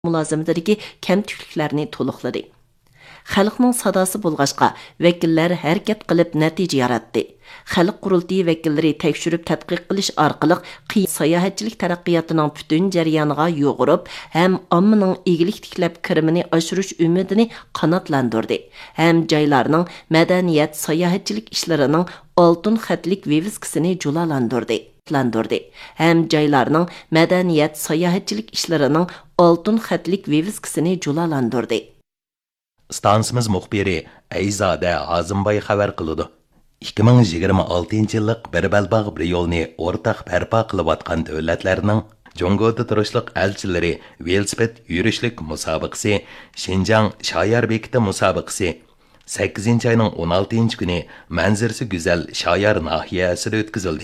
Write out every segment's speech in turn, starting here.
mulozimidagi kamtikliklarni to'liqladi. Xalqning sadosi bo'lg'achqa vakillar harakat qilib natija yaratdi. Xalq qurultiyi vakillari tekshirib tadqiq qilish orqali sayohatchilik taraqqiyotining butun jarayoniga yo'g'irib, ham ommaning egilik tiklab kirimini oshirish umidini qanotlantirdi. Ham joylarning madaniyat sayohatchilik ishlarining oltin xatlik viviskasini julalantirdi. Ham joylarning madaniyat sayohatchilik ishlarining oltin xatlik viviskasini julalantirdi. Stansimiz muxbiri Ayzoda Azimboy xabar qiladi. 2026 yillik bir balbog' bir yo'lni o'rtaq barpo qilayotgan davlatlarning Jongoda turishliq elchilari velosiped yurishlik musobaqasi, Xinjiang Shoyar bekiti musobaqasi 8-oyning 16-kuni manzarasi go'zal Shoyar nahiyasida o'tkazildi.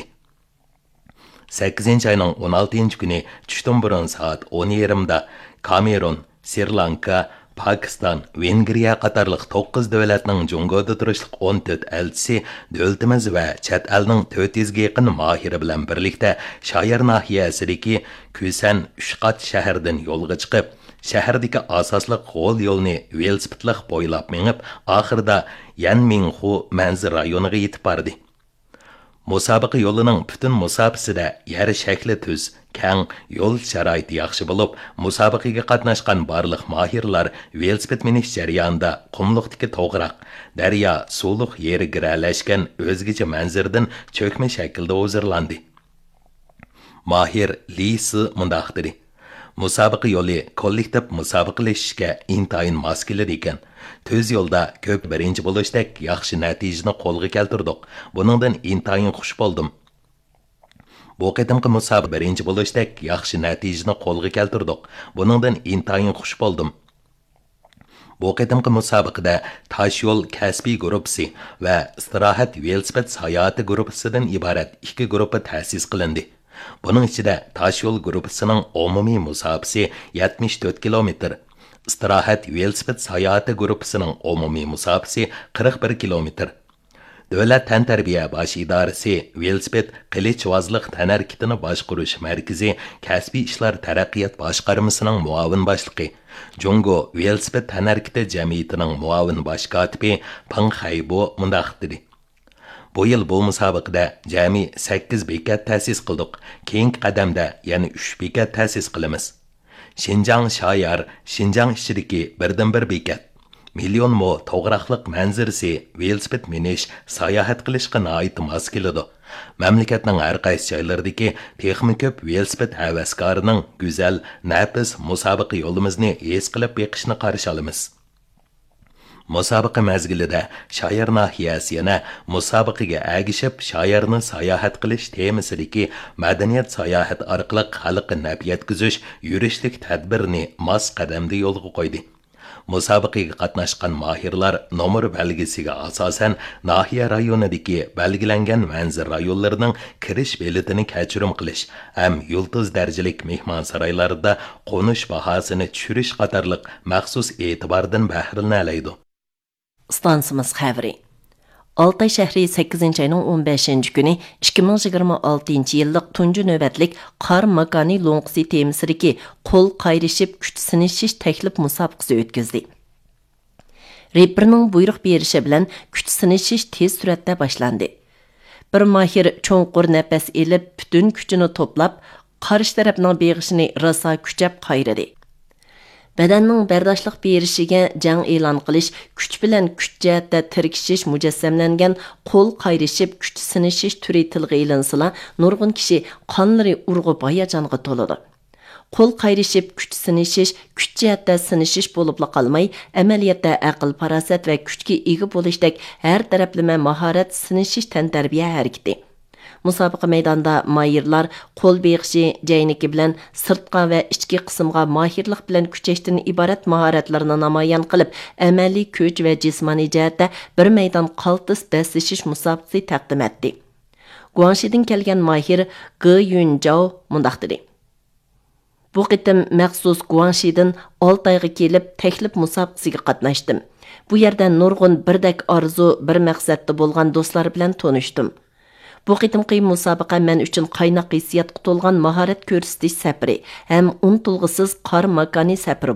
8-oyning 16-kuni tushdan burun soat 10:30 da Kamerun, Sri Lanka, Pakistan, Vengriya qatarlıq 9 davlatning Jongoda turishliq 14 elchisi davlatimiz va chet elning 400 ga yaqin mohiri bilan birlikda Shoyar nahiyasidagi Kusan Ushqat shahridan yo'lga chiqib, shahardagi asosliq g'ol yo'lni velosipedlar bo'ylab mengib, oxirida Yanmingxu manzil rayoniga yetib bordi. Musobaqa yo'lining butun musofasida yer shakli tuz, keng, yo'l sharoiti yaxshi bo'lib, musobaqaga qatnashgan barliq mohirlar velosiped minish jarayonida qumliqdagi to'g'roq, daryo, suvliq yeri giralashgan o'zgacha manzardan cho'kma shaklda hozirlandi. Mahir Lisi mundoq dedi: Musobaqa yo'li kollektiv musobaqalashishga intayin mos keladi ekan. Tuz yo'lda ko'p birinchi bo'lishdek yaxshi natijani qo'lga keltirdik. Buningdan intayin xush bo'ldim. Bu qadimgi musobaqa birinchi bo'lishdek yaxshi natijani qo'lga keltirdik. Buningdan intayin xush bo'ldim. Bu qadimgi musobaqada Toshyo'l kasbiy guruhi va istirohat velosiped sayohati guruhidan iborat ikki guruh ta'sis qilindi. Buning ichida Toshyo'l guruhining umumiy musofasi 74 kilometr, istirohat velosiped sayohati guruhining umumiy musofasi 41 kilometr. Davlat tantarbiya bosh idorasi velosiped qilichvozlik tanarkitini boshqarish markazi kasbiy ishlar taraqqiyot boshqarmasining muavin boshlig'i, Jongo velosiped tanarkiti jamiyatining muavin bosh kotibi Pang Xaybo mundoq dedi: Bu yil bu musobaqada jami 8 bekat ta'sis qildik. Keyingi qadamda yana 3 bekat ta'sis qilamiz. Xinjiang Shoyar, Xinjiang ichidagi birdan-bir bekat. Million mo to'g'raqliq manzarasi velosiped minish, sayohat qilishga noit mos keladi. Mamlakatning har qaysi joylaridagi texnik ko'p velosiped havaskorining go'zal, nafis musobaqa yo'limizni his qilib beqishni qarshi olamiz. Musobaqa mazgilida Shoyar nahiyasi yana musobaqaga agishib Shoyarni sayohat qilish temasidagi madaniyat sayohat orqali xalqqa naf yetkazish yurishlik tadbirni mos qadamda yo'lga qo'ydi. Musobaqaga qatnashgan mohirlar nomor belgisiga asosan nahiya rayonidagi belgilangan manzil rayonlarining kirish biletini kechirim qilish ham yulduz darajalik mehmon saroylarida qo'nish bahosini tushirish qatorliq maxsus e'tibordan bahramlanadi. Stansimiz xabari. Altay shahri 8-oyning 15-kuni 2026-yillik tunji navbatlik qor makoni lo'nqisi temisidagi qo'l qayrishib kuch sinishish taklif musobaqasi o'tkazdi. Reperning buyruq berishi bilan kuch sinishish tez suratda boshlandi. Bir mahir cho'nqur nafas elib butun kuchini to'plab, qarshi tarafning beg'ishini rosa kuchab qayradi. Badanning bardoshliq berishiga jang e'lon qilish, kuch bilan kuch jihatda tirkishish mujassamlangan qo'l qayrishib kuch sinishish turi tilga ilinsila, nurg'un kishi qonlari urg'ib hayajonga to'ladi. Qo'l qayrishib kuch sinishish, kuch jihatda sinishish bo'libla qolmay, amaliyotda aql, farosat va kuchga ega bo'lishdak har taraflama mahorat sinishish tantarbiya harakati. Musobaqa maydonida mahirlar qo'l beqishi jayniki bilan sirtqa va ichki qismga mahirlik bilan kuchashdan iborat mahoratlarini namoyon qilib, amaliy kuch va jismoniy jihatda bir maydon qaltis baslashish musobaqasi taqdim etdi. Guangshidan kelgan mahir Ge Yunjao mundoq dedi: Bu qitim maxsus Guangshidan Altayga kelib taklif musobaqasiga qatnashdim. Bu yerda nurg'un birdak orzu, bir maqsadda bo'lgan do'stlar bilan tanishdim. Bu qitimqi musobaqa men uchun qaynoq hissiyatga to'lgan mahorat ko'rsatish safari ham unutulg'isiz qor makoni safari